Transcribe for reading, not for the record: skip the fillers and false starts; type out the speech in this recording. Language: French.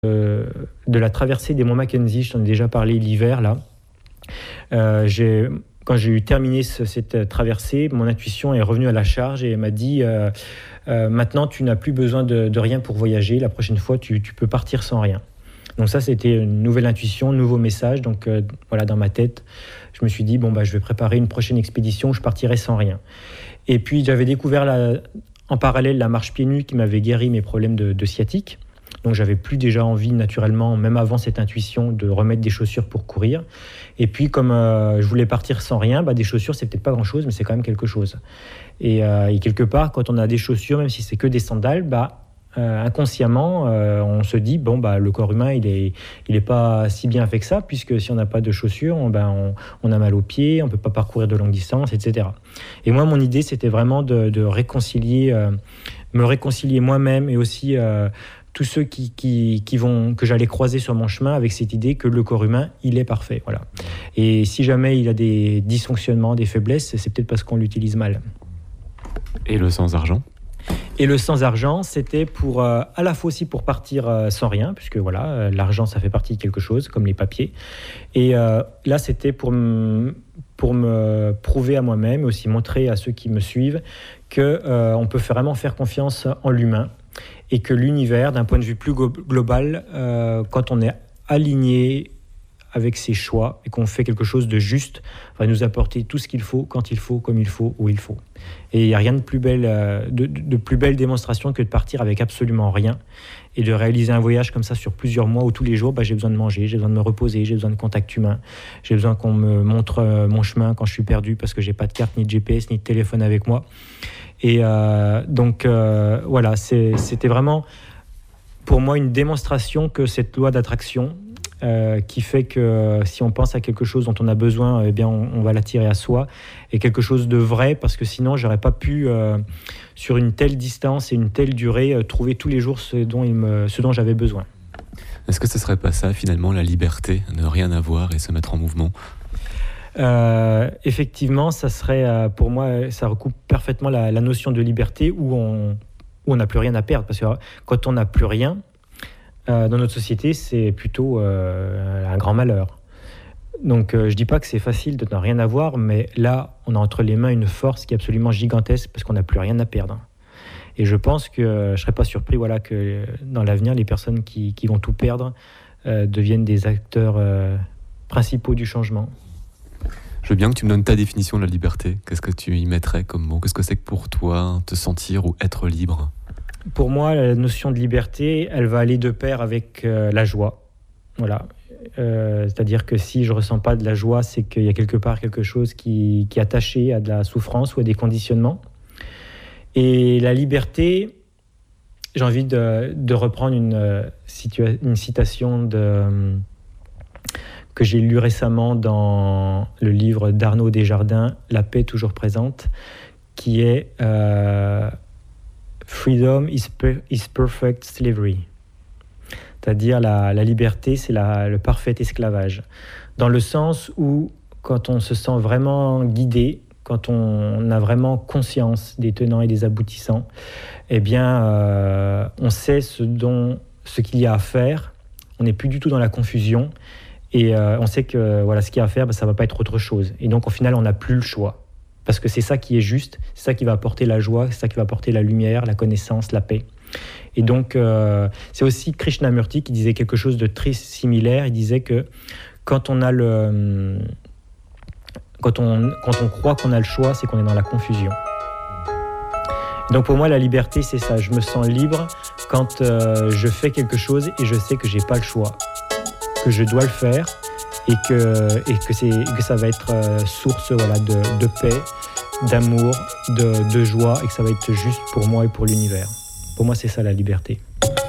de la traversée des monts Mackenzie, je t'en ai déjà parlé l'hiver là. Quand j'ai eu terminé cette traversée, mon intuition est revenue à la charge et elle m'a dit maintenant tu n'as plus besoin de rien pour voyager, la prochaine fois tu peux partir sans rien. Donc ça c'était une nouvelle intuition, nouveau message, donc voilà, dans ma tête je me suis dit je vais préparer une prochaine expédition où je partirai sans rien. Et puis j'avais découvert en parallèle la marche pieds nus qui m'avait guéri mes problèmes de sciatique. Donc j'avais plus déjà envie naturellement, même avant cette intuition, de remettre des chaussures pour courir. Et puis comme je voulais partir sans rien, des chaussures c'est peut-être pas grand-chose, mais c'est quand même quelque chose. Et quelque part, quand on a des chaussures, même si c'est que des sandales, inconsciemment, on se dit le corps humain il est pas si bien fait que ça, puisque si on n'a pas de chaussures, on a mal aux pieds, on peut pas parcourir de longues distances, etc. Et moi, mon idée, c'était vraiment de réconcilier, me réconcilier moi-même et aussi tous ceux que j'allais croiser sur mon chemin avec cette idée que le corps humain, il est parfait. Voilà. Et si jamais il a des dysfonctionnements, des faiblesses, c'est peut-être parce qu'on l'utilise mal. Et le sans-argent ? Et le sans-argent, c'était à la fois aussi pour partir sans rien, puisque l'argent, ça fait partie de quelque chose, comme les papiers. Et là, c'était pour me prouver à moi-même, et aussi montrer à ceux qui me suivent, qu'on peut vraiment faire confiance en l'humain, et que l'univers, d'un point de vue plus global, quand on est aligné avec ses choix et qu'on fait quelque chose de juste, va nous apporter tout ce qu'il faut, quand il faut, comme il faut, où il faut. Et il n'y a rien de plus belle démonstration que de partir avec absolument rien et de réaliser un voyage comme ça sur plusieurs mois où tous les jours, j'ai besoin de manger, j'ai besoin de me reposer, j'ai besoin de contact humain, j'ai besoin qu'on me montre mon chemin quand je suis perdu parce que j'ai pas de carte, ni de GPS, ni de téléphone avec moi. Et c'était vraiment pour moi une démonstration que cette loi d'attraction qui fait que si on pense à quelque chose dont on a besoin, on va l'attirer à soi, et quelque chose de vrai, parce que sinon j'aurais pas pu sur une telle distance et une telle durée trouver tous les jours ce dont j'avais besoin. Est-ce que ce serait pas ça finalement, la liberté, ne rien avoir et se mettre en mouvement ? Effectivement, ça serait pour moi, ça recoupe parfaitement la notion de liberté où on n'a plus rien à perdre, parce que quand on n'a plus rien dans notre société, c'est plutôt un grand malheur. Donc je dis pas que c'est facile de ne rien avoir, mais là on a entre les mains une force qui est absolument gigantesque parce qu'on n'a plus rien à perdre. Et je pense que je serais pas surpris que dans l'avenir les personnes qui vont tout perdre deviennent des acteurs principaux du changement. Je veux bien que tu me donnes ta définition de la liberté. Qu'est-ce que tu y mettrais comme mot ? Qu'est-ce que c'est que pour toi te sentir ou être libre ? Pour moi, la notion de liberté, elle va aller de pair avec la joie. Voilà. C'est-à-dire que si je ne ressens pas de la joie, c'est qu'il y a quelque part quelque chose qui est attaché à de la souffrance ou à des conditionnements. Et la liberté, j'ai envie de reprendre une citation que j'ai lue récemment dans le livre d'Arnaud Desjardins, « La paix toujours présente », qui est « Freedom is perfect slavery ». C'est-à-dire la liberté, c'est le parfait esclavage. Dans le sens où, quand on se sent vraiment guidé, quand on a vraiment conscience des tenants et des aboutissants, on sait ce qu'il y a à faire. On n'est plus du tout dans la confusion. Et on sait que ce qu'il y a à faire, ça ne va pas être autre chose. Et donc, au final, on n'a plus le choix. Parce que c'est ça qui est juste, c'est ça qui va apporter la joie, c'est ça qui va apporter la lumière, la connaissance, la paix. Et donc, c'est aussi Krishnamurti qui disait quelque chose de très similaire. Il disait que quand on croit qu'on a le choix, c'est qu'on est dans la confusion. Et donc pour moi, la liberté, c'est ça. Je me sens libre quand je fais quelque chose et je sais que j'ai pas le choix, que je dois le faire et que ça va être source de paix, d'amour, de joie et que ça va être juste pour moi et pour l'univers. Pour moi, c'est ça la liberté.